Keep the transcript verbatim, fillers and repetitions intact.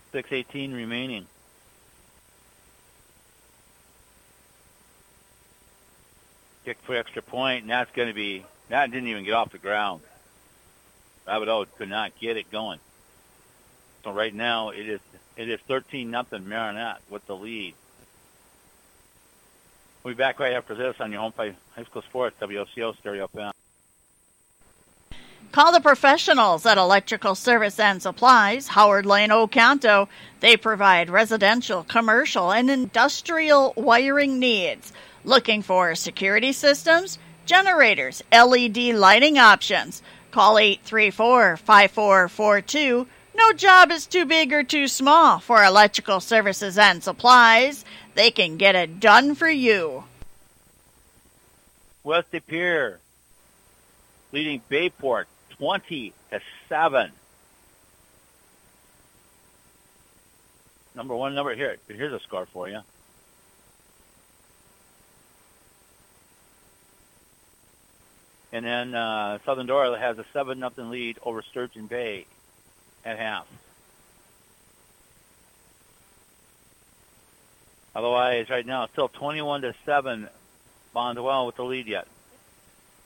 six eighteen remaining. Kick for extra point, and that's going to be, that didn't even get off the ground. Rapido could not get it going. So right now it is it is thirteen nothing Marinette with the lead. We'll be back right after this on your home play high school sports, W O C O Stereo F M. Call the professionals at Electrical Service and Supplies, Howard Lane, Oconto. They provide residential, commercial, and industrial wiring needs. Looking for security systems, generators, L E D lighting options. Call eight three four, five four four two. No job is too big or too small for Electrical Services and Supplies. They can get it done for you. West De Pere leading Bayport twenty to seven. Number one number here. Here's a score for you. And then uh, Southern Doyle has a seven nothing lead over Sturgeon Bay at half. Otherwise, right now, it's still twenty-one to seven. Bondwell with the lead yet.